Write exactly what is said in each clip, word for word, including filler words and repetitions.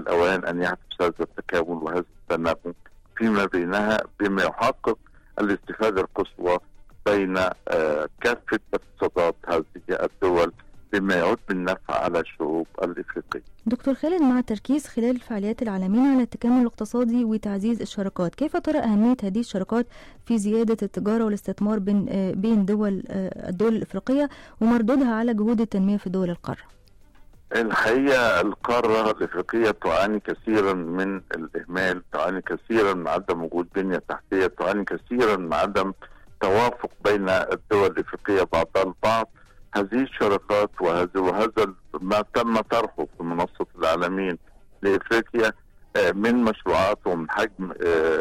الأوان أن يحدث هذا التكامل وهذا التناغم فيما بينها بما يحقق الاستفادة القصوى بين كافة اقتصادات هذه الدول بما يعود بالنفع على الشعوب الإفريقية. دكتور خالد، مع التركيز خلال الفعاليات العالمية على التكامل الاقتصادي وتعزيز الشراكات، كيف ترى أهمية هذه الشراكات في زيادة التجارة والاستثمار بين بين دول الدول الإفريقية ومردودها على جهود التنمية في دول القارة؟ الحقيقة القارة الإفريقية تعاني كثيرا من الإهمال، تعاني كثيرا من عدم وجود بنية تحتية، تعاني كثيرا من عدم توافق بين الدول الإفريقية بعضها البعض. هذه الشراكات وهذا وهذا ما تم طرحه في منصة العالمين لإفريقيا من مشروعات ومن حجم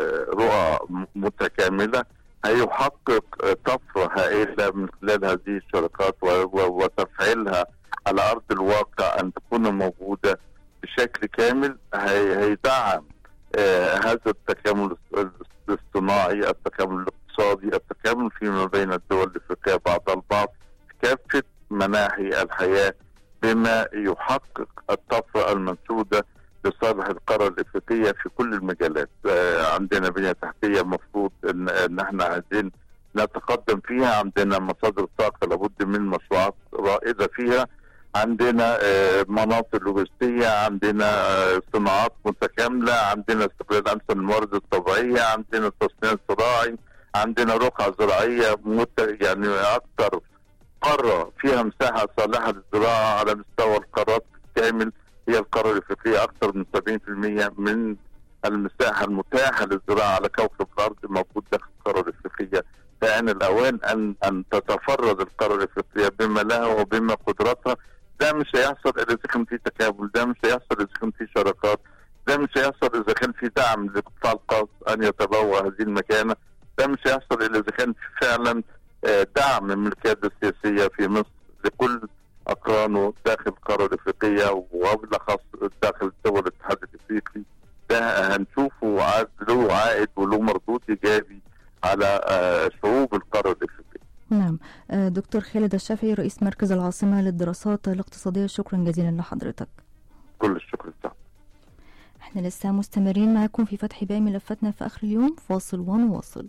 رؤى متكاملة هيحقق طفرة هائلة من خلال هذه الشراكات وتفعيلها على أرض الواقع أن تكون موجودة بشكل كامل. هيدعم هذا التكامل الاصطناعي، التكامل الاقتصادي، التكامل فيما بين الدول الإفريقية بعضها البعض في كافة مناحي الحياة بما يحقق الطفرة المنشودة لصالح القارة الإفريقية في كل المجالات. عندنا بنية تحتية مفروض إن, إن احنا عايزين نتقدم فيها، عندنا مصادر طاقة لابد من مشروعات رائدة فيها، عندنا مناطق لوجستية، عندنا صناعات متكاملة، عندنا استغلال أمثل الموارد الطبيعية، عندنا التصنيع الزراعي، عندنا رقعة زراعية مت... يعني أكثر قارة فيها مساحة صالحة للزراعة على مستوى القارات كامل هي القارة الإفريقية. أكثر من سبعين بالمئة من المساحة المتاحة للزراعة على كوكب الأرض موجود داخل القارة الإفريقية. فإن الأوان أن أن تتفرد القارة الإفريقية بما لها وبما قدرتها. ده مش هيحصل إذا كان في تكامل، ده مش هيحصل إذا كان في شراكات، ده مش هيحصل إذا كان في دعم للقطاع الخاص أن يتبوأ هذه المكانة، ده مش هيحصل إلا إذا كان فعلا دعم من القيادة السياسية في مصر لكل أقرانه داخل القارة الإفريقية وبالأخص داخل دول الاتحاد الإفريقي. ده هنشوفه له عائد وله مردود إيجابي على شعوب القارة الإفريقية. نعم. دكتور خالد الشافعي، رئيس مركز العاصمة للدراسات الاقتصادية، شكرا جزيلا لحضرتك. كل الشكر لك. احنا لسه مستمرين معكم في فتح باقي ملفاتنا في آخر اليوم، فاصل ونواصل.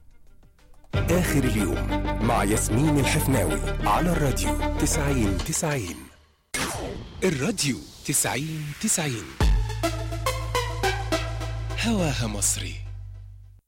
آخر اليوم مع ياسمين الحفناوي على الراديو تسعين تسعين. الراديو تسعين تسعين هواها مصري.